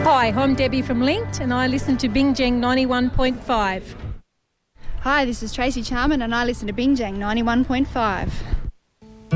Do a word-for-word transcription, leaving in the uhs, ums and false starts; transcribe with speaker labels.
Speaker 1: Hi, I'm Debbie from Linked and I listen to Bingjang ninety-one point five.
Speaker 2: Hi, this is Tracy Charman and I listen to Bingjang ninety-one point five.